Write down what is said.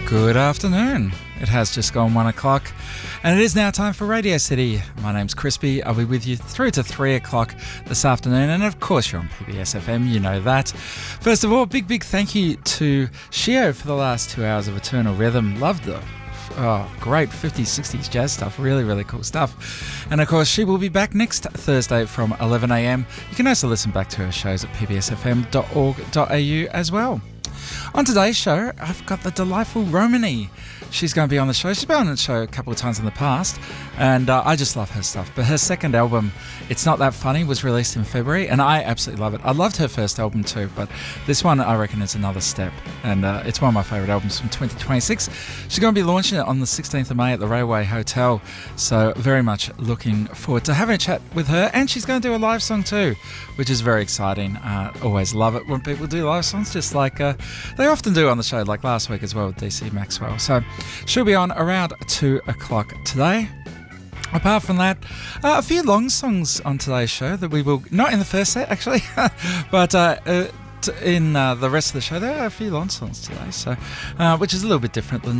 Good afternoon. It has just gone 1 o'clock and it is now time for Radio City. My name's Crispy. I'll be with you through to 3 o'clock this afternoon, and of course you're on PBS FM, you know that. First of all, big thank you to Shio for the last 2 hours of Eternal Rhythm. Loved the great 50s, 60s jazz stuff. Really cool stuff. And of course, she will be back next Thursday from 11am. You can also listen back to her shows at pbsfm.org.au as well. On today's show, I've got the delightful Romany. She's going to be on the show. She's been on the show a couple of times in the past, and I just love her stuff. But her second album, It's Not That Funny, was released in February, and I absolutely love it. I loved her first album too, but this one I reckon is another step, and it's one of my favourite albums from 2026. She's going to be launching it on the 16th of May at the Railway Hotel, so very much looking forward to having a chat with her. And she's going to do a live song too, which is very exciting. Always love it when people do live songs, just like they often do on the show, like last week as well with DC Maxwell. So she'll be on around 2 o'clock today. Apart from that, a few long songs on today's show that we will, not in the first set actually, but in the rest of the show there are a few long songs today, so which is a little bit different than